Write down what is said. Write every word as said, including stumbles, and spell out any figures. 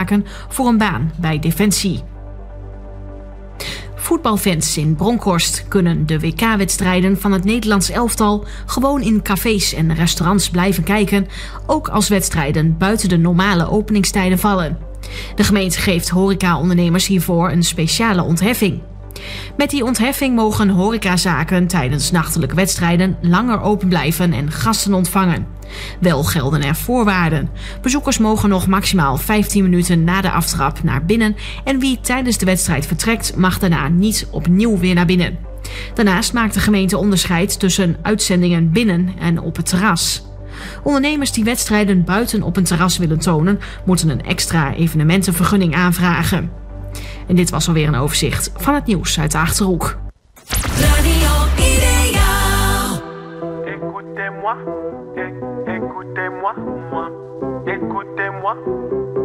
maken voor een baan bij Defensie. Voetbalfans in Bronkhorst kunnen de W K-wedstrijden van het Nederlands elftal gewoon in cafés en restaurants blijven kijken, ook als wedstrijden buiten de normale openingstijden vallen. De gemeente geeft horecaondernemers hiervoor een speciale ontheffing. Met die ontheffing mogen horecazaken tijdens nachtelijke wedstrijden langer open blijven en gasten ontvangen. Wel gelden er voorwaarden. Bezoekers mogen nog maximaal vijftien minuten na de aftrap naar binnen en wie tijdens de wedstrijd vertrekt mag daarna niet opnieuw weer naar binnen. Daarnaast maakt de gemeente onderscheid tussen uitzendingen binnen en op het terras. Ondernemers die wedstrijden buiten op een terras willen tonen, moeten een extra evenementenvergunning aanvragen. En dit was alweer een overzicht van het nieuws uit de Achterhoek. Radio Ideaal. Écoutez-moi, écoutez-moi, moi, écoutez-moi.